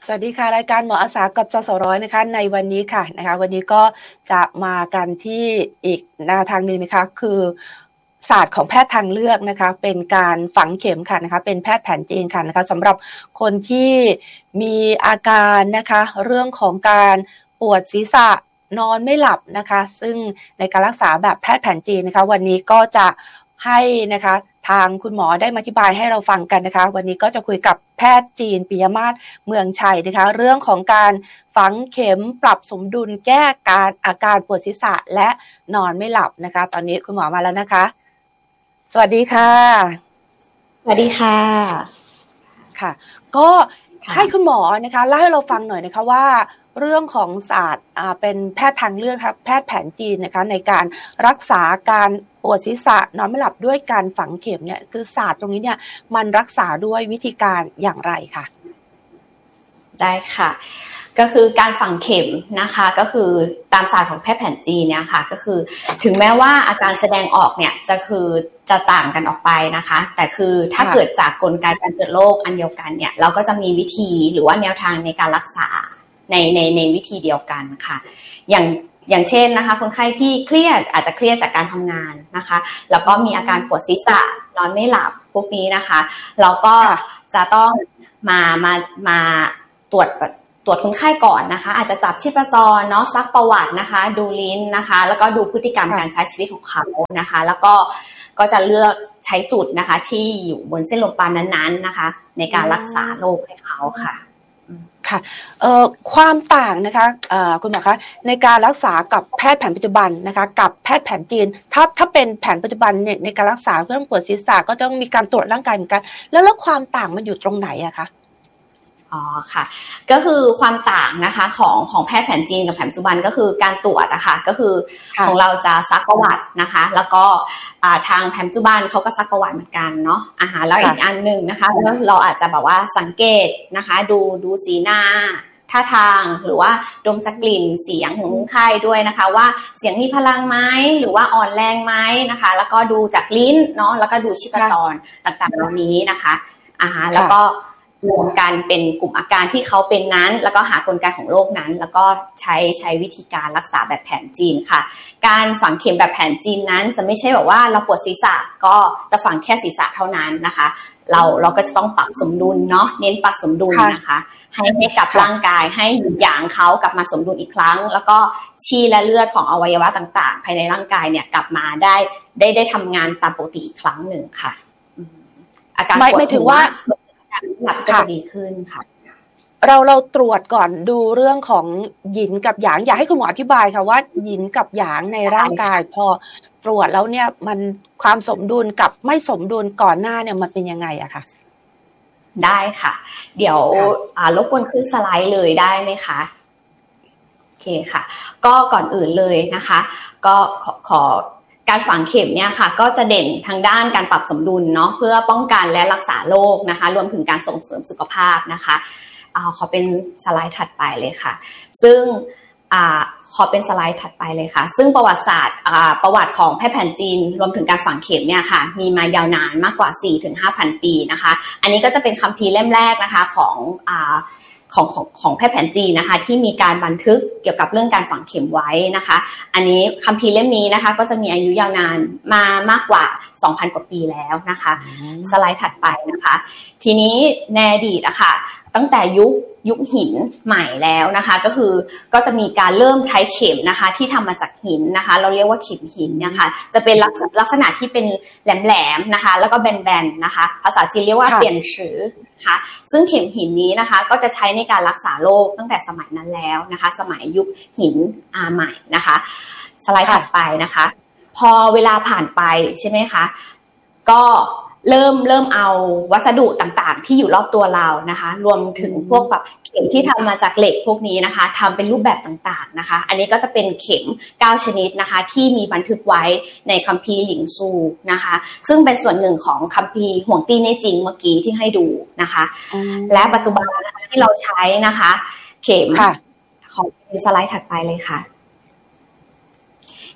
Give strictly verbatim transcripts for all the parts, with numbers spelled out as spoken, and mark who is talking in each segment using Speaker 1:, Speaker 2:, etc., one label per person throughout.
Speaker 1: สวัสดีค่ะรายการหมออาสากับจสร้อยนะคะในวันนี้ค่ะนะคะวันนี้ก็จะมากันที่อีกแนวทางหนึ่งนะคะคือศาสตร์ของแพทย์ทางเลือกนะคะเป็นการฝังเข็มค่ะนะคะเป็นแพทย์แผนจีนค่ะนะคะสำหรับคนที่มีอาการนะคะเรื่องของการปวดศีรษะนอนไม่หลับนะคะซึ่งในการรักษาแบบแพทย์แผนจีนนะคะวันนี้ก็จะให้นะคะทางคุณหมอได้มาอธิบายให้เราฟังกันนะคะวันนี้ก็จะคุยกับแพทย์จีนปิยมาศเมืองชัยนะคะเรื่องของการฝังเข็มปรับสมดุลแก้การอาการปวดศีรษะและนอนไม่หลับนะคะตอนนี้คุณหมอมาแล้วนะคะสวัสดีค่ะ
Speaker 2: สวัสดีค่ะ
Speaker 1: ค่ะก็ให้คุณหมอนะคะเล่าให้เราฟังหน่อยนะคะว่าเรื่องของศาสตร์อ่าเป็นแพทย์ทางเลือกครับแพทย์แผนจีนนะคะในการรักษาการปวดศีรษะนอนไม่หลับด้วยการฝังเข็มเนี่ยคือศาสตร์ตรงนี้เนี่ยมันรักษาด้วยวิธีการอย่างไรคะ
Speaker 2: ได้ค่ะก็คือการฝังเข็มนะคะก็คือตามศาสตร์ของแพทย์แผนจีนเนี่ยค่ะก็คือถึงแม้ว่าอาการแสดงออกเนี่ยจะคือจะต่างกันออกไปนะคะแต่คือถ้าเกิดจากกลไกการเกิดโรคอันเดียวกันเนี่ยเราก็จะมีวิธีหรือว่าแนวทางในการรักษาในในในวิธีเดียวกันค่ะอย่างอย่างเช่นนะคะคนไข้ที่เครียดอาจจะเครียดจากการทำงานนะคะแล้วก็มีอาการปวดศีรษะนอนไม่หลับพวกนี้นะคะเราก็จะต้องมามามาตรวจตรวจคนไข้ก่อนนะคะอาจจะจับชีพจรเนาะซักประวัตินะคะดูลิ้นนะคะแล้วก็ดูพฤติกรรมการใช้ชีวิตของเขานะคะแล้วก็ก็จะเลือกใช้จุดนะคะที่อยู่บนเส้นลมปราณนั้นๆนะคะในการรักษาโรคให้เขาค่ะ
Speaker 1: ค่ะเอ่อความต่างนะคะเอ่อคุณหมอคะในการรักษากับแพทย์แผนปัจจุบันนะคะกับแพทย์แผนจีนถ้าถ้าเป็นแผนปัจจุบันเนี่ยในการรักษาเรื่องปวดศีรษะก็ต้องมีการตรวจร่างกายเหมือนกันแล้วแล้วความต่างมันอยู่ตรงไหนอะคะ
Speaker 2: อ๋อค่ะก็คือความต่างนะคะของของแพทย์แผนจีนกับแผนปัจจุบันก็คือการตรวจอะค่ะก็คือของเราจะซักประวัตินะคะแล้วก็ทางแผนปัจจุบันเขาก็ซักประวัติเหมือนกันเนาะอาหารแล้วอีกอันหนึ่งนะคะเราอาจจะแบบว่าสังเกตนะคะดูดูสีหน้าท่าทางหรือว่าดมจากกลิ่นเสียงของคนไข้ด้วยนะคะว่าเสียงมีพลังไหมหรือว่าอ่อนแรงไหมนะคะแล้วก็ดูจากลิ้นเนาะแล้วก็ดูชีพจรต่างๆเหล่านี้นะคะอาหารแล้วก็รวมกันเป็นกลุ่มอาการที่เขาเป็นนั้นแล้วก็หากลไกของโรคนั้นแล้วก็ใช้ใช้วิธีการรักษาแบบแผนจีนค่ะการฝังเข็มแบบแผนจีนนั้นจะไม่ใช่แบบว่าเราปวดศีรษะก็จะฝังแค่ศีรษะเท่านั้นนะคะเราเราก็จะต้องปรับสมดุลเนาะเน้นปรับสมดุลนะคะให้ให้กับร่างกายให้หยางเขากลับมาสมดุลอีกครั้งแล้วก็ชีและเลือดของอวัยวะต่างๆภายในร่างกายเนี่ยกลับมาได้ได้ได้ทำงานตามปกติอีกครั้งหนึ่งค่ะอาการปวดหัวหลับก็จะดีขึ้นค่ะ
Speaker 1: เราเราตรวจก่อนดูเรื่องของหยินกับหยางอยากให้คุณหมออธิบายค่ะว่าหยินกับหยางในร่างกายพอตรวจแล้วเนี่ยมันความสมดุลกับไม่สมดุลก่อนหน้าเนี่ยมันเป็นยังไงอะคะ
Speaker 2: ได้ค่ะเดี๋ยวอ่ารบกวนขึ้นสไลด์เลยได้ไหมคะโอเคค่ะก็ก่อนอื่นเลยนะคะก็ขอขอการฝังเข็มเนี่ยค่ะก็จะเด่นทางด้านการปรับสมดุลเนาะเพื่อป้องกันและรักษาโรคนะคะรวมถึงการส่งเสริมสุขภาพนะคะอ่าขอเป็นสไลด์ถัดไปเลยค่ะซึ่งอ่าขอเป็นสไลด์ถัดไปเลยค่ะซึ่งประวัติศาสตร์อ่าประวัติของแพทย์แผนจีนรวมถึงการฝังเข็มเนี่ยค่ะมีมายาวนานมากกว่า สี่ถึงห้าพัน ปีนะคะอันนี้ก็จะเป็นคัมภีร์เล่มแรกนะคะของอ่าของของของแพทย์แผนจีนนะคะที่มีการบันทึกเกี่ยวกับเรื่องการฝังเข็มไว้นะคะอันนี้คัมภีร์เล่มนี้นะคะก็จะมีอายุยาวนานมามากกว่า สองพัน กว่าปีแล้วนะคะสไลด์ถัดไปนะคะทีนี้ในอดีตอะค่ะตั้งแต่ยุคยุคหินใหม่แล้วนะคะก็คือก็จะมีการเริ่มใช้เข็มนะคะที่ทำมาจากหินนะคะเราเรียกว่าเข็มหินเนี่ยค่ะจะเป็นลักษณะที่เป็นแหลมๆนะคะแล้วก็แบนๆนะคะภาษาจีนเรียกว่าเปี่ยนฉือค่ะซึ่งเข็มหินนี้นะคะก็จะใช้ในการรักษาโรคตั้งแต่สมัยนั้นแล้วนะคะสมัยยุคหินอาใหม่นะคะสไลด์ถัดไปนะคะพอเวลาผ่านไปใช่ไหมคะก็เริ่มเริ่มเอาวัสดุต่างๆที่อยู่รอบตัวเรานะคะรวมถึงพวกแบบเข็มที่ทำมาจากเหล็กพวกนี้นะคะทำเป็นรูปแบบต่างๆนะคะอันนี้ก็จะเป็นเข็มเก้าชนิดนะคะที่มีบันทึกไว้ในคัมภีร์หลิงซูนะคะซึ่งเป็นส่วนหนึ่งของคัมภีร์ห่วงตี้เน่จิงเมื่อกี้ที่ให้ดูนะคะและปัจจุบันนะคะที่เราใช้นะคะเข็มของสไลด์ถัดไปเลยค่ะ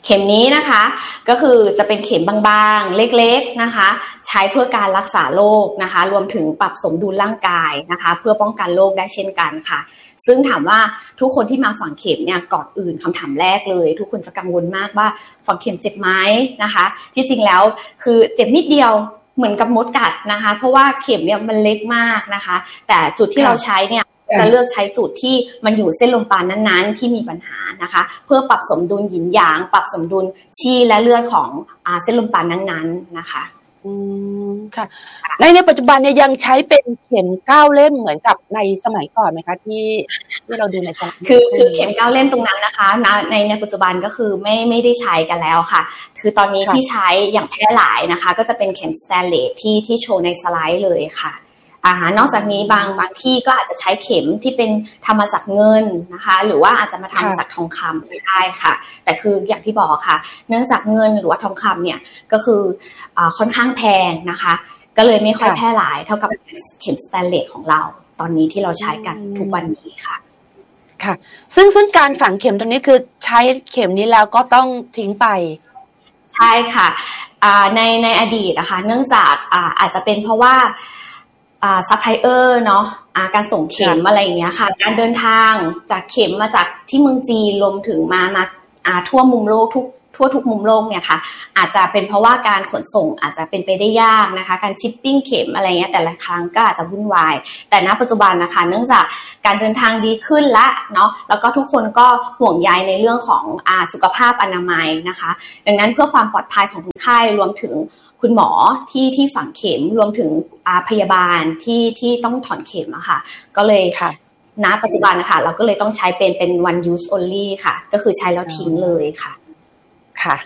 Speaker 2: เข็มนี้นะคะก็คือจะเป็นเข็มบางๆเล็กๆนะคะใช้เพื่อการรักษาโรคนะคะรวมถึงปรับสมดุลร่างกายนะคะเพื่อป้องกันโรคได้เช่นกันค่ะซึ่งถามว่าทุกคนที่มาฝังเข็มเนี่ยก่อนอื่นคำถามแรกเลยทุกคนจะกังวลมากว่าฝังเข็มเจ็บไหมนะคะที่จริงแล้วคือเจ็บนิดเดียวเหมือนกับมดกัดนะคะเพราะว่าเข็มเนี่ยมันเล็กมากนะคะแต่จุดที่เราใช้เนี่ยจะเลือกใช้จุดที่มันอยู่เส้นลมปราณนั้นๆที่มีปัญหานะคะเพื่อปรับสมดุลหยินหยางปรับสมดุลชีและเลือดของอ่าเส้นลมปราณนั้นๆนะคะ
Speaker 1: อืมค่ะในในปัจจุบันเนี่ยยังใช้เป็นเข็มเก้าเล่มเหมือนกับในสมัยก่อนไหมคะที่ที่เราดูในสมัย
Speaker 2: คือคือเข็มเก้าเล่มตรงนั้นนะคะในในในปัจจุบันก็คือไม่ไม่ได้ใช้กันแล้วค่ะคือตอนนี้ที่ใช้อย่างแพร่หลายนะคะก็จะเป็นเข็มสแตนเลสที่ที่โชว์ในสไลด์เลยค่ะอ่านอกจากนี้บางบางที่ก็อาจจะใช้เข็มที่เป็นทำมาจากเงินนะคะหรือว่าอาจจะมาทำจากทองคำได้ค่ะแต่คืออย่างที่บอกค่ะเนื่องจากเงินหรือว่าทองคำเนี่ยก็คืออ่าค่อนข้างแพงนะคะก็เลยไม่ค่อยแพร่หลายเท่ากับเข็มสแตนเลสของเราตอนนี้ที่เราใช้กันทุกวันนี้ค่ะ
Speaker 1: ค่ะซึ่งซึ่งการฝังเข็มตรงนี้คือใช้เข็มนี้แล้วก็ต้องทิ้งไป
Speaker 2: ใช่ค่ะอ่าในในอดีตนะคะเนื่องจากอ่าอาจจะเป็นเพราะว่าอ่าซัพพลายเออร์เนาะอ่าการส่งเข็มอะไรอย่างเงี้ยค่ะการเดินทางจากเข็มมาจากที่เมืองจีนรวมถึงมามาอ่าทั่วมุมโลกทุกทั่วทุกมุมโลกเนี่ยค่ะอาจจะเป็นเพราะว่าการขนส่งอาจจะเป็นไปได้ยากนะคะการชิปปิ้งเข็มอะไรเงี้ยแต่ละครั้งก็อาจจะวุ่นวายแต่ณปัจจุบันนะคะเนื่องจากการเดินทางดีขึ้นละเนาะแล้วก็ทุกคนก็ห่วงใยในเรื่องของอ่าสุขภาพอนามัยนะคะดังนั้นเพื่อความปลอดภัยของคนไข้รวมถึงคุณหมอที่ที่ฝังเข็มรวมถึงอาพยาบาลที่ที่ต้องถอนเข็มอะค่ะก็เลยณปัจจุบันนะคะเราก็เลยต้องใช้เป็นเป็น one use only ค่ะก็คือใช้แล้วทิ้งเลยค่ะ
Speaker 1: ค่ะ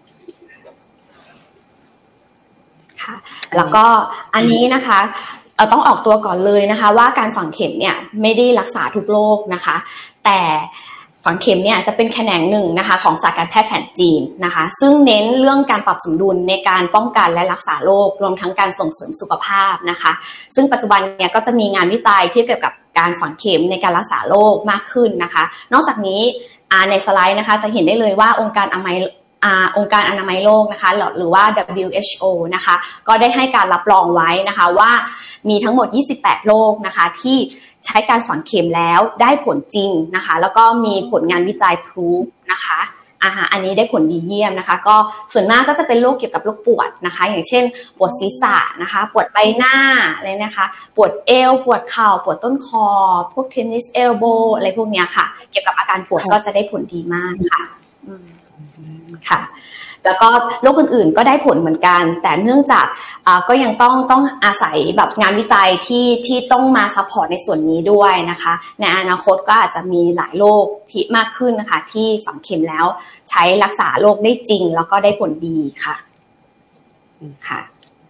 Speaker 2: ค่ะแล้วก็อันนี้นะคะเราต้องออกตัวก่อนเลยนะคะว่าการฝังเข็มเนี่ยไม่ได้รักษาทุกโรคนะคะแต่ฝังเข็มเนี่ยจะเป็นแขนงหนึ่งนะคะของศาสตร์การแพทย์แผนจีนนะคะซึ่งเน้นเรื่องการปรับสมดุลในการป้องกันและรักษาโรครวมทั้งการส่งเสริมสุขภาพนะคะซึ่งปัจจุบันเนี่ยก็จะมีงานวิจัยที่เกี่ยวกับการฝังเข็มในการรักษาโรคมากขึ้นนะคะนอกจากนี้ในสไลด์นะคะจะเห็นได้เลยว่าองค์การอนามัยองค์การอนามัยโลกนะคะหรือว่า ดับเบิลยู เอช โอ นะคะก็ได้ให้การรับรองไว้นะคะว่ามีทั้งหมดยี่สิบแปดโรคนะคะที่ใช้การฝังเข็มแล้วได้ผลจริงนะคะแล้วก็มีผลงานวิจัยพรูฟนะคะอ่าฮะอันนี้ได้ผลดีเยี่ยมนะคะก็ส่วนมากก็จะเป็นโรคเกี่ยวกับโรคปวดนะคะอย่างเช่นปวดศีรษะนะคะปวดใบหน้าอะไรนะคะปวดเอวปวดเข่าปวดต้นคอพวกเทนนิสเอลโบอะไรพวกเนี้ยค่ะเกี่ยวกับอาการปวดก็จะได้ผลดีมากค่ะค่ะแล้วก็โรคอื่นๆก็ได้ผลเหมือนกันแต่เนื่องจากก็ยังต้องต้องอาศัยแบบงานวิจัยที่ที่ต้องมาซัพพอร์ตในส่วนนี้ด้วยนะคะในอนาคตก็อาจจะมีหลายโรคที่มากขึ้นนะคะที่ฝังเข็มแล้วใช้รักษาโรคได้จริงแล้วก็ได้ผลดีค่ะค่ะ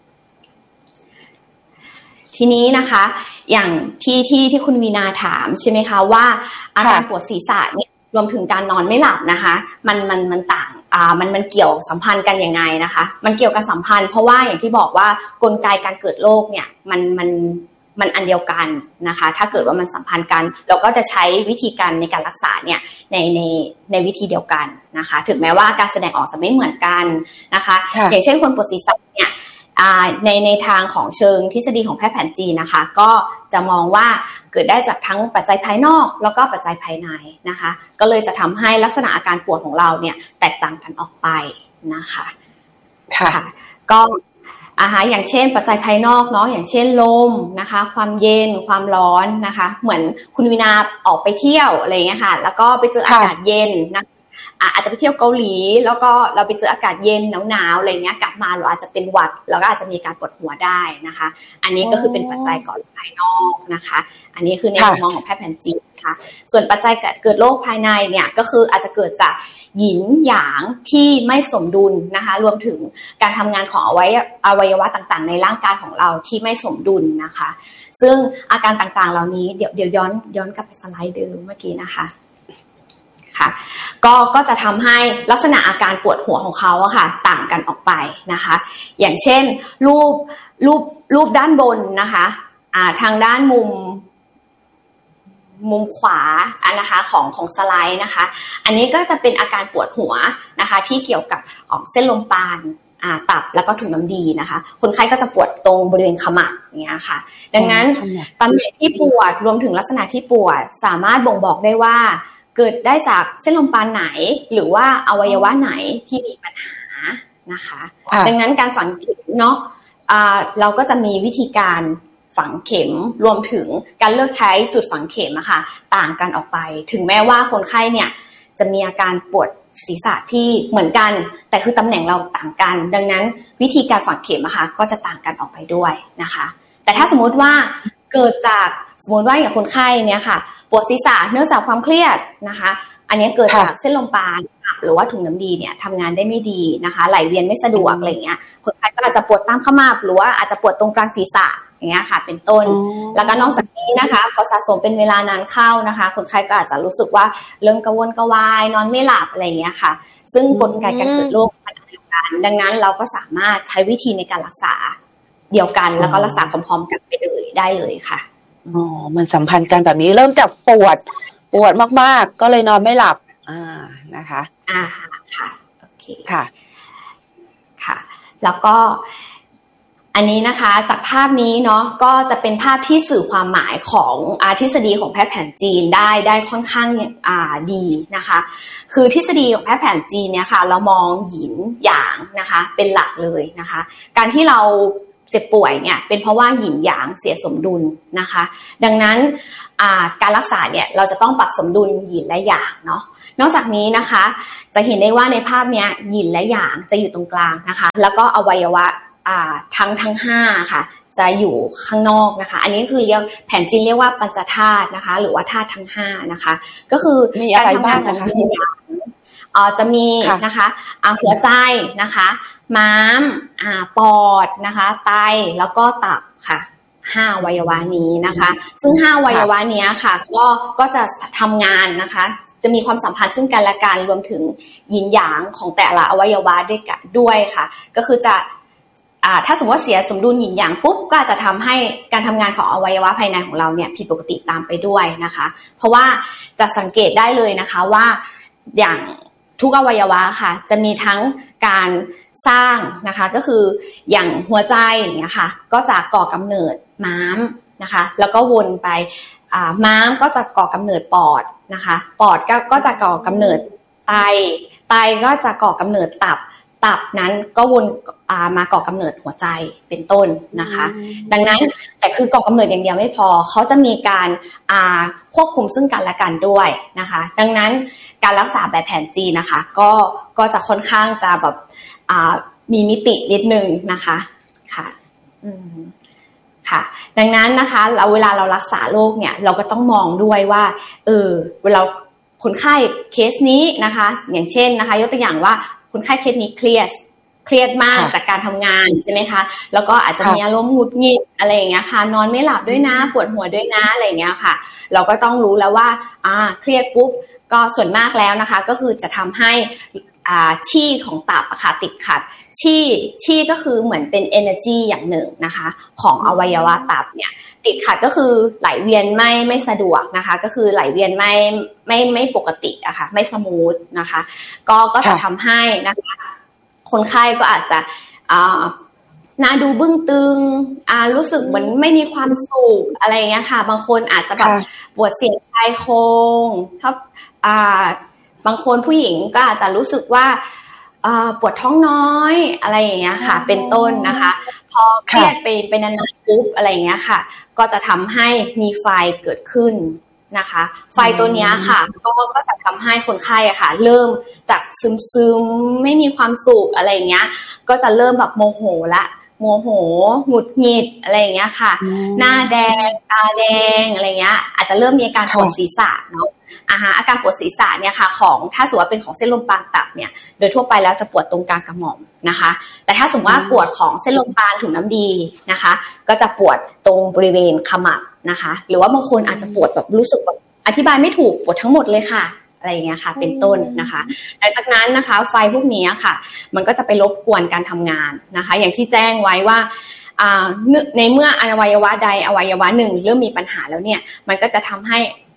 Speaker 2: ทีนี้นะคะอย่างที่ที่ที่คุณวีนาถามใช่ไหมคะว่าอาการปวดศีรษะเนี่ยรวมถึงการนอนไม่หลับนะคะมันมันมันต่างอ่ามันมันเกี่ยวสัมพันธ์กันยังไงนะคะมันเกี่ยวกับสัมพันธ์เพราะว่าอย่างที่บอกว่ากลไกการเกิดโรคเนี่ยมันมันมันอันเดียวกันนะคะถ้าเกิดว่ามันสัมพันธ์กันเราก็จะใช้วิธีการในการรักษาเนี่ยในในในวิธีเดียวกันนะคะถึงแม้ว่าการแสดงออกจะไม่เหมือนกันนะคะอย่างเช่นคนปวดศีรษะเนี่ยในในทางของเชิงทฤษฎีของแพทย์แผนจีนนะคะก็จะมองว่าเกิดได้จากทั้งปัจจัยภายนอกแล้วก็ปัจจัยภายในนะคะก็เลยจะทำให้ลักษณะอาการปวดของเราเนี่ยแตกต่างกันออกไปนะคะค่ะก็อาหารอย่างเช่นปัจจัยภายนอกเนาะอย่างเช่นลมนะคะความเย็นความร้อนนะคะเหมือนคุณวินาออกไปเที่ยวอะไรเงี้ยค่ะแล้วก็ไปเจออากาศเย็นนะอาจจะไปเที่ยวเกาหลีแล้วก็เราไปเจออากาศเย็นหนาวๆอะไรเงี้ยกลับมาเราอาจจะเป็นหวัดแล้วก็อาจจะมีการปวดหัวได้นะคะอันนี้ก็คือเป็นปัจจัยก่อนภายนอกนะคะอันนี้คือในมุมมองของแพทย์แผนจีนค่ะส่วนปัจจัยเกิดโรคภายในเนี่ยก็คืออาจจะเกิดจากหยินหยางที่ไม่สมดุลนะคะรวมถึงการทำงานของอวัยอวัยวะต่างๆในร่างกายของเราที่ไม่สมดุลนะคะซึ่งอาการต่างๆเหล่านี้เดี๋ยวเดี๋ยวย้อนย้อนกลับไปสไลด์เดิมเมื่อกี้นะคะค่ะก็ก็จะทำให้ลักษณะอาการปวดหัวของเขาอะค่ะต่างกันออกไปนะคะอย่างเช่นรูปรูปรูปด้านบนนะคะอ่าทางด้านมุมมุมขวาอันนะคะของของสไลด์นะคะอันนี้ก็จะเป็นอาการปวดหัวนะคะที่เกี่ยวกับเส้นลมปานตับแล้วก็ถุงน้ำดีนะคะคนไข้ก็จะปวดตรงบริเวณขมับอย่างเงี้ยค่ะดังนั้นตำแหน่งที่ปวดรวมถึงลักษณะที่ปวดสามารถบ่งบอกได้ว่าเกิดได้จากเส้นลมปานไหนหรือว่าอวัยวะไหนที่มีปัญหานะคะดังนั้นการฝังเข็มเนาะเราก็จะมีวิธีการฝังเข็มรวมถึงการเลือกใช้จุดฝังเข็มอะค่ะต่างกันออกไปถึงแม้ว่าคนไข้เนี่ยจะมีอาการปวดศีรษะที่เหมือนกันแต่คือตำแหน่งเราต่างกันดังนั้นวิธีการฝังเข็มอะค่ะก็จะต่างกันออกไปด้วยนะคะแต่ถ้าสมมติว่าเกิดจากสมมติว่าอย่างคนไข้เนี่ยค่ะปวดศีรษะเนื่องจากความเครียดนะคะอันนี้เกิดจากเส้นลมปานหรือว่าถุงน้ำดีเนี่ยทำงานได้ไม่ดีนะคะไหลเวียนไม่สะดวกอะไรเงี้ยคนไข้ก็อาจจะปวดตามขมับหรือว่าอาจจะปวดตรงกลางศีรษะอย่างเงี้ยค่ะเป็นต้นแล้วก็นอกจากนี้นะคะพอสะสมเป็นเวลานานเข้านะคะคนไข้ก็อาจจะรู้สึกว่าเริ่มกระวนกระวายนอนไม่หลับอะไรเงี้ยค่ะซึ่งกลไกการเกิดโรคมันเดียวกันดังนั้นเราก็สามารถใช้วิธีในการรักษาเดียวกันแล้วก็รักษาพร้อมๆกันไปเลยได้เลยค่ะ
Speaker 1: อ๋อมันสัมพันธ์กันแบบนี้เริ่มจากปวดปวดมากๆก็เลยนอนไม่หลับอ่านะคะ
Speaker 2: อ่าค่ะโอเค
Speaker 1: ค่ะ
Speaker 2: ค่ะแล้วก็อันนี้นะคะจากภาพนี้เนาะก็จะเป็นภาพที่สื่อความหมายของอาทฤษฎีของแพทย์แผนจีนได้ได้ค่อนข้างอ่าดีนะคะคือทฤษฎีของแพทย์แผนจีนเนี่ยค่ะเรามองหยินหยางนะคะเป็นหลักเลยนะคะการที่เราเจ็บป่วยเนี่ยเป็นเพราะว่าหยินหยางเสียสมดุลนะคะดังนั้นการรักษาเนี่ยเราจะต้องปรับสมดุลหยินและหยางเนาะนอกจากนี้นะคะจะเห็นได้ว่าในภาพเนี้ยหยินและหยางจะอยู่ตรงกลางนะคะแล้วก็อวัยวะทั้งทั้งห้าค่ะจะอยู่ข้างนอกนะคะอันนี้คือเรียกแผนจีนเรียกว่าปัญจธาตุนะคะหรือว่าธาตุทั้งห้านะคะก็คือการทำงานของหยินหยางอ๋อจะมีนะคะหัวใจนะคะม้ามปอดนะคะไตแล้วก็ตับค่ะห้าอวัยวะนี้นะคะซึ่งห้าอวัยวะนี้ค่ะก็ก็จะทำงานนะคะจะมีความสัมพันธ์ซึ่งกันและกันรวมถึงหยินหยางของแต่ละอวัยวะด้วยกันด้วยค่ะก็คือจะถ้าสมมติว่าเสียสมดุลหยินหยางปุ๊บก็อาจจะทำให้การทำงานของอวัยวะภายในของเราเนี่ยผิดปกติตามไปด้วยนะคะเพราะว่าจะสังเกตได้เลยนะคะว่าอย่างทุกอวัยวะค่ะจะมีทั้งการสร้างนะคะก็คืออย่างหัวใจอย่างเงี้ยค่ะก็จะก่อกำเนิดม้ามนะคะแล้วก็วนไปม้ามก็จะก่อกำเนิดปอดนะคะปอดก็ก็จะก่อกำเนิดไตไตก็จะก่อกำเนิดตับตับนั้นก็วนมาก่อกำเนิดหัวใจเป็นต้นนะคะดังนั้นแต่คือก่อกำเนิดอย่างเดียวไม่พอเขาจะมีการควบคุมซึ่งกันและกันด้วยนะคะดังนั้นการรักษาแบบแผนจีนนะคะก็ก็จะค่อนข้างจะแบบมีมิตินิดนึงนะคะค่ะอืมค่ะดังนั้นนะคะเราเวลาเรารักษาโรคเนี่ยเราก็ต้องมองด้วยว่าเออเวลาคนไข้เคสนี้นะคะอย่างเช่นนะคะยกตัวอย่างว่าคนไข้เคสนี้เครียดเครียดมากจากการทำงานใช่ไหมคะแล้วก็อาจจะมีอารมณ์หงุดหงิดอะไรอย่างเงี้ยค่ะนอนไม่หลับด้วยนะปวดหัวด้วยนะอะไรอย่างเงี้ยค่ะเราก็ต้องรู้แล้วว่าอ่าเครียดปุ๊บก็ส่วนมากแล้วนะคะก็คือจะทำให้อ่าชี่ของตับอะค่ะติดขัดชี่ชี่ก็คือเหมือนเป็น energy อย่างหนึ่งนะคะของอวัยวะตับเนี่ยติดขัดก็คือไหลเวียนไม่ไม่สะดวกนะคะก็คือไหลเวียนไม่ไม่ไม่ปกติอะค่ะไม่สมูทนะคะก็ก็จะทำให้นะคะคนไข้ก็อาจจะอ่าหน้าดูบึ้งตึงอ่ารู้สึกเหมือนไม่มีความสุขอะไรเงี้ยค่ะบางคนอาจจะแบบปวดเสียดชายโครงชอบอ่าบางคนผู้หญิงก็อาจจะรู้สึกว่าปวดท้องน้อยอะไรอย่างเงี้ยค่ะเป็นต้นนะคะพอเครียดไปไปนานๆปุ๊บอะไรอย่างเงี้ยค่ะก็จะทำให้มีไฟเกิดขึ้นนะคะไฟตัวเนี้ยค่ะก็ก็จะทำให้คนไข้อะค่ะเริ่มจากซึมๆไม่มีความสุขอะไรอย่างเงี้ยก็จะเริ่มแบบโมโหละโมโหหงุดหงิดอะไรอย่างเงี้ยค่ะหน้าแดงตาแดงอะไรเงี้ยอาจจะเริ่มมีอาการปวดศีรษะเนาะอาหารอาการปวดศีรษะเนี่ยค่ะของถ้าสมมติว่าเป็นของเส้นลมปานตับเนี่ยโดยทั่วไปแล้วจะปวดตรงกลางกระหม่อมนะคะแต่ถ้าสมมติว่าปวดของเส้นลมปานถุงน้ำดีนะคะก็จะปวดตรงบริเวณขมับนะคะหรือว่าบางคนอาจจะปวดแบบรู้สึกแบบอธิบายไม่ถูกปวดทั้งหมดเลยค่ะอะไรอย่างเงี้ยค่ะเป็นต้นนะคะหลังจากนั้นนะคะไฟพวกนี้ค่ะมันก็จะไปรบกวนการทำงานนะคะอย่างที่แจ้งไว้ว่าในเมื่ออวัยวะใดอวัยวะหนึ่งเริ่มมีปัญหาแล้วเนี่ยมันก็จะทำให้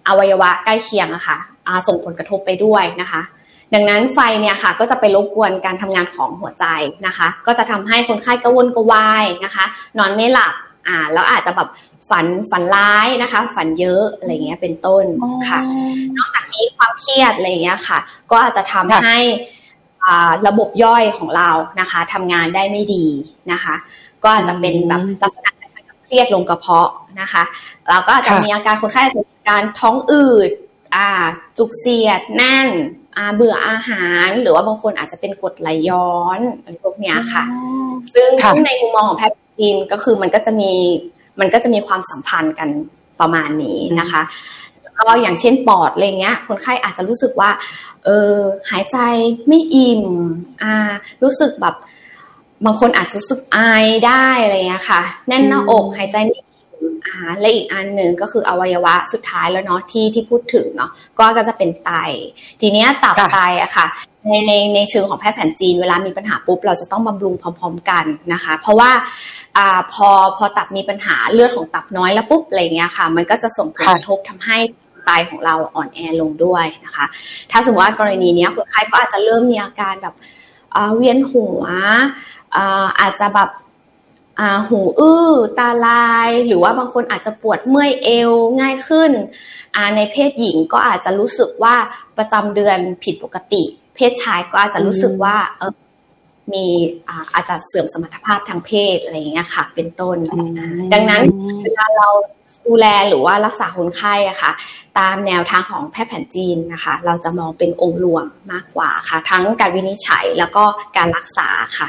Speaker 2: อวัยวะใกล้เคียงอะค่ะส่งผลกระทบไปด้วยนะคะดังนั้นไฟเนี่ยค่ะก็จะไปรบกวนการทำงานของหัวใจนะคะก็จะทำให้คนไข้กระวนกระวายนะคะนอนไม่หลับอ่าแล้วอาจจะแบบฝันฝันร้ายนะคะฝันเยอะอะไรเงี้ยเป็นต้นค่ะนอกจากนี้ความเครียดอะไรเงี้ยค่ะก็อาจจะทำให้อ่าระบบย่อยของเรานะคะทำงานได้ไม่ดีนะคะก็อาจจะเป็นแบบลักษณะเครียดลงกระเพาะนะคะแล้วก็อาจจะมีอาการคนไข้อาจจะมีการท้องอืดอ่าจุกเสียดแน่นอ่าเบื่ออาหารหรือว่าบางคนอาจจะเป็นกรดไหลย้อนอะไรพวกเนี้ยค่ะซึ่งซึ่งในมุมมองของแพทย์จีนก็คือมันก็จะมีมันก็จะมีความสัมพันธ์กันประมาณนี้นะคะแล้วก็อย่างเช่นปอดอะไรเงี้ยคนไข้อาจจะรู้สึกว่าเออหายใจไม่อิ่มอ่ารู้สึกแบบบางคนอาจจะรู้สึกอายได้อะไรเงี้ยค่ะแน่นหน้าอกหายใจไม่อิ่มอ่าและอีกอันหนึ่งก็คืออวัยวะสุดท้ายแล้วเนาะที่ที่พูดถึงเนาะก็ก็จะเป็นไตทีเนี้ยตับไตอะค่ะในในในเชิงของแพทย์แผนจีนเวลามีปัญหาปุ๊บเราจะต้องบำรุงพร้อมๆกันนะคะเพราะว่าอ่าพอพอตับมีปัญหาเลือดของตับน้อยแล้วปุ๊บอะไรเงี้ยค่ะมันก็จะส่งผลกระทบทำให้ไตของเราอ่อนแอลงด้วยนะคะถ้าสมมติว่ากรณีนี้คนไข้ก็อาจจะเริ่มมีอาการแบบเวียนหัวอาจจะแบบหูอื้อตาลายหรือว่าบางคนอาจจะปวดเมื่อยเอวง่ายขึ้นในเพศหญิงก็อาจจะรู้สึกว่าประจำเดือนผิดปกติเพศชายก็อาจจะรู้สึกว่าเออมีอาจจะเสื่อมสมรรถภาพทางเพศอะไรอย่างเงี้ยค่ะเป็นต้นดังนั้นเวลาเราดูแลหรือว่ารักษาคนไข้อะค่ะตามแนวทางของแพทย์แผนจีนนะคะเราจะมองเป็นองค์รวมมากกว่าค่ะทั้งการวินิจฉัยแล้วก็การรักษาค่ะ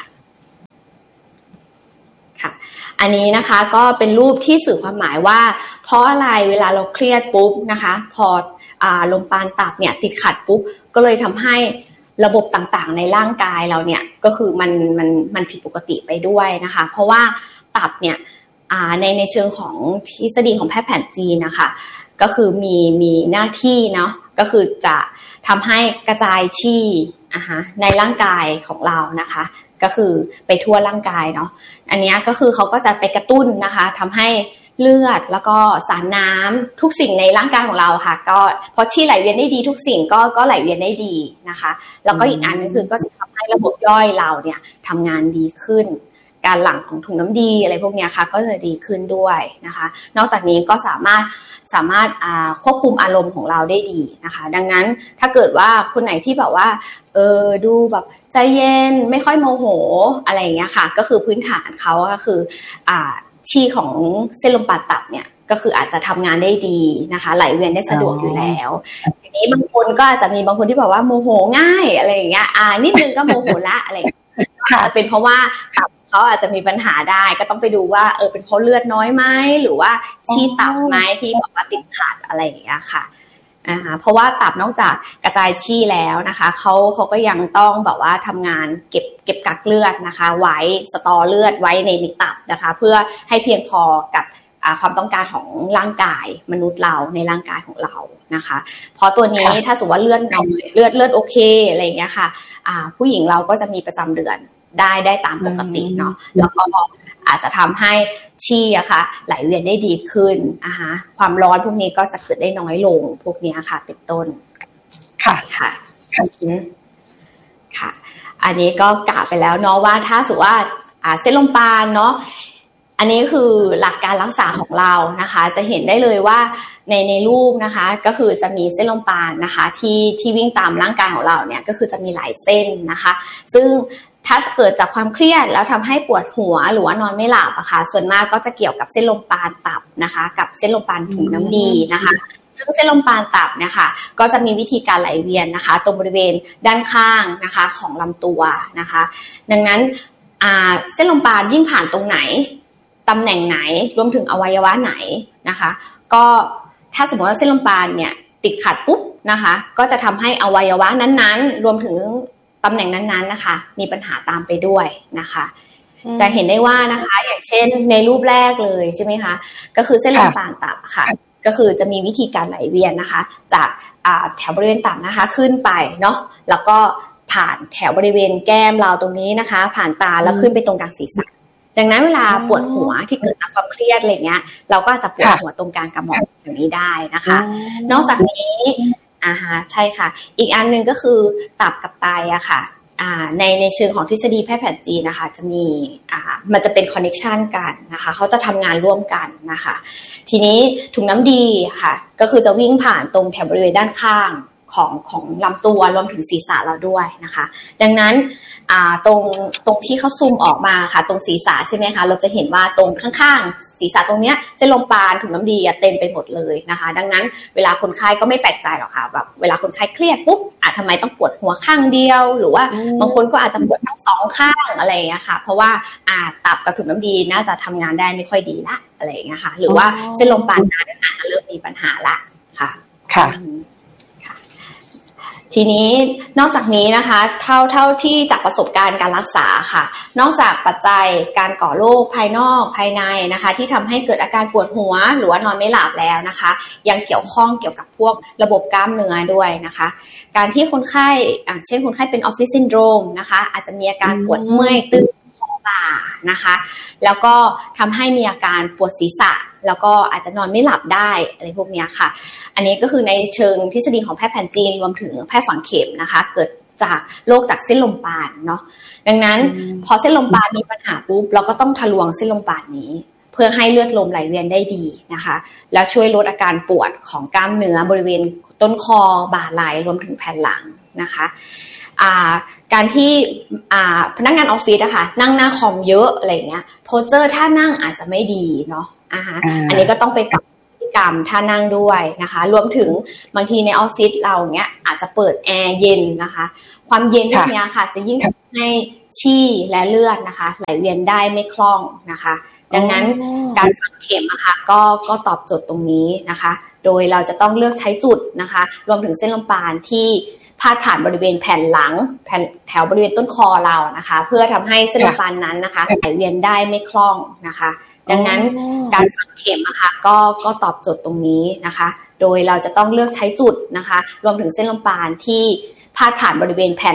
Speaker 2: ค่ะอันนี้นะคะก็เป็นรูปที่สื่อความหมายว่าเพราะอะไรเวลาเราเครียดปุ๊บนะคะพออ่าลมปานตับเนี่ยติดขัดปุ๊บก็เลยทำให้ระบบต่างๆในร่างกายเราเนี่ยก็คือมันมันมันผิดปกติไปด้วยนะคะเพราะว่าตับเนี่ยในในเชิงของทฤษฎีของแพทย์แผนจีนนะคะก็คือมีมีหน้าที่เนาะก็คือจะทำให้กระจายชี่นะคะในร่างกายของเรานะคะก็คือไปทั่วร่างกายเนาะอันนี้ก็คือเขาก็จะไปกระตุ้นนะคะทำให้เลือดแล้วก็สารน้ำทุกสิ่งในร่างกายของเราค่ะก็พอชี่ไหลเวียนได้ดีทุกสิ่งก็ก็ไหลเวียนได้ดีนะคะแล้วก็อีกอันนึงคือก็จะทำให้ระบบย่อยเราเนี่ยทำงานดีขึ้นการหลั่งของถุงน้ำดีอะไรพวกนี้ค่ะก็จะดีขึ้นด้วยนะคะนอกจากนี้ก็สามารถสามารถควบคุมอารมณ์ของเราได้ดีนะคะดังนั้นถ้าเกิดว่าคนไหนที่แบบว่าเออดูแบบใจเย็นไม่ค่อยโมโหอะไรอย่างเงี้ยค่ะก็คือพื้นฐานเขาก็คืออ่าชี่ของเส้นลมปานตับเนี่ยก็คืออาจจะทำงานได้ดีนะคะไหลเวียนได้สะดวกอยู่แล้วทีนี้บางคนก็อาจจะมีบางคนที่บอกว่าโมโหง่ายอะไรอย่างเงี้ยอ่านิดนึงก็โมโหละอะไรเป็นเพราะว่าตับเขาอาจจะมีปัญหาได้ก็ต้องไปดูว่าเออเป็นเพราะเลือดน้อยไหมหรือว่าชี่ตับไหมที่บอกว่าติดขัดอะไรอย่างเงี้ยค่ะอ่าเพราะว่าตับนอกจากกระจายชี่แล้วนะคะเขาเขาก็ยังต้องแบบว่าทำงานเก็บเก็บกักเลือดนะคะไว้สตอเลือดไว้ในในตับนะคะเพื่อให้เพียงพอกับความต้องการของร่างกายมนุษย์เราในร่างกายของเรานะคะเพราะตัวนี้ถ้าสมมติว่าเลือดเลือดเลือดโอเคอะไรอย่างเงี้ยค่ะอ่าผู้หญิงเราก็จะมีประจำเดือนได้ได้ตามปกติเนาะแล้วก็อาจจะทำให้ชี่อะค่ะไหลเวียนได้ดีขึ้นนะคะความร้อนพวกนี้ก็จะเกิดได้น้อยลงพวกนี้ค่ะเป็นต้นค่ะค่ะค่ะอันนี้ก็กล่าวไปแล้วเนาะว่าถ้าสมมติว่าอ่าเส้นลมปานเนาะอันนี้คือหลักการรักษาของเรานะคะจะเห็นได้เลยว่าในในรูปนะคะก็คือจะมีเส้นลมปานนะคะที่ที่วิ่งตามร่างกายของเราเนี่ยก็คือจะมีหลายเส้นนะคะซึ่งถ้าเกิดจากความเครียดแล้วทำให้ปวดหัวหรือว่านอนไม่หลับอะค่ะส่วนมากก็จะเกี่ยวกับเส้นลมปานตับนะคะกับเส้นลมปานถุงน้ำดีนะคะซึ่งเส้นลมปานตับเนี่ยค่ะก็จะมีวิธีการไหลเวียนนะคะตรงบริเวณด้านข้างนะคะของลำตัวนะคะดังนั้นอ่าเส้นลมปานวิ่งผ่านตรงไหนตำแหน่งไหนรวมถึงอวัยวะไหนนะคะก็ถ้าสมมติว่าเส้นลมปานเนี่ยติดขัดปุ๊บนะคะก็จะทำให้อวัยวะนั้นๆรวมถึงตำแหน่งนั้นๆนะคะมีปัญหาตามไปด้วยนะคะจะเห็นได้ว่านะคะอย่างเช่นในรูปแรกเลยใช่ไหมคะก็คือเส้นลมปานตับค่ะก็คือจะมีวิธีการไหลเวียนนะคะจากแถวบริเวณตับนะคะขึ้นไปเนาะแล้วก็ผ่านแถวบริเวณแก้มเราตรงนี้นะคะผ่านตาแล้วขึ้นไปตรงกลางศีรษะดังนั้นเวลาปวดหัวที่เกิดจากความเครียดอะไรเงี้ยเราก็จะปวดหัวตรงกลางกระหม่อมอย่างนี้ได้นะคะนอกจากนี้อ่าฮะใช่ค่ะอีกอันนึงก็คือตับกับไตอะค่ะในในเชิงของทฤษฎีแพทย์แผนจีนนะคะจะมีอ่ามันจะเป็นคอนเนคชันกันนะคะเขาจะทำงานร่วมกันนะคะทีนี้ถุงน้ำดีค่ะก็คือจะวิ่งผ่านตรงแถวบริเวณด้านข้างของของลำตัวรวมถึงศีรษะเราด้วยนะคะดังนั้นอ่าตรงตรงที่เขาซูมออกมาค่ะตรงศีรษะใช่ไหมคะเราจะเห็นว่าตรงข้างๆศีรษะตรงเนี้ยเส้นลมปราณถุงน้ำดีเต็มไปหมดเลยนะคะดังนั้นเวลาคนไข้ก็ไม่แปลกใจหรอกค่ะแบบเวลาคนไข้เครียดปุ๊บอ่ะทำไมต้องปวดหัวข้างเดียวหรือว่าบางคนก็อาจจะปวดทั้งสองข้างอะไรอย่างเงี้ยค่ะเพราะว่าอ่าตับกับถุงน้ำดีน่าจะทำงานได้ไม่ค่อยดีละอะไรอย่างเงี้ยค่ะหรือว่าเส้นลมปราณนั้นอาจจะเริ่มมีปัญหาละค่ะ
Speaker 1: ค่ะ
Speaker 2: ทีนี้นอกจากนี้นะคะเท่าเท่าที่จากประสบการณ์การรักษาค่ะนอกจากปัจจัยการก่อโรคภายนอกภายในนะคะที่ทำให้เกิดอาการปวดหัวหรือว่านอนไม่หลับแล้วนะคะยังเกี่ยวข้องเกี่ยวกับพวกระบบกล้ามเนื้อด้วยนะคะการที่คนไข้อ่ะเช่นคนไข้เป็นออฟฟิศซินโดรมนะคะอาจจะมีอาการปวดเมื่อยตึงบ่านะคะแล้วก็ทำให้มีอาการปวดศีรษะแล้วก็อาจจะนอนไม่หลับได้อะไรพวกนี้ค่ะอันนี้ก็คือในเชิงทฤษฎีของแพทย์แผนจีนรวมถึงแพทย์ฝังเข็มนะคะเกิดจากโรคจากเส้นลมปราณเนาะดังนั้นพอเส้นลมปราณมีปัญหาปุ๊บเราก็ต้องทะลวงเส้นลมปราณนี้เพื่อให้เลือดลมไหลเวียนได้ดีนะคะแล้วช่วยลดอาการปวดของกล้ามเนื้อบริเวณต้นคอบ่าไหล่รวมถึงแผ่นหลังนะคะการที่พนักงานออฟฟิศอะค่ะนั่งหน้าคอมเยอะอะไรเงี้ยโพสเจอร์ท่านั่งอาจจะไม่ดีเนาะอ่าฮะอันนี้ก็ต้องไปปรับพฤติกรรมท่านั่งด้วยนะคะรวมถึงบางทีในออฟฟิศเราเงี้ยอาจจะเปิดแอร์เย็นนะคะความเย็นพวกนี้ค่ะจะยิ่งทำให้ชี่และเลือดนะคะไหลเวียนได้ไม่คล่องนะคะดังนั้นการฝังเข็มนะคะก็ก็ตอบโจทย์ตรงนี้นะคะโดยเราจะต้องเลือกใช้จุดนะคะรวมถึงเส้นลมปราณที่พาดผ่านบริเวณแผ่นหลังแผ่นแถวบริเวณต้นคอเรานะคะเพื่อทำให้เส้นลมปราณนั้นนะคะไหลเวียนได้ไม่คล่องนะคะดังนั้นการฝังเข็มนะคะก็ก็ตอบโจทย์ตรงนี้นะคะโดยเราจะต้องเลือกใช้จุดนะคะรวมถึงเส้นลมปราณที่พาดผ่านบริเวณแผ่น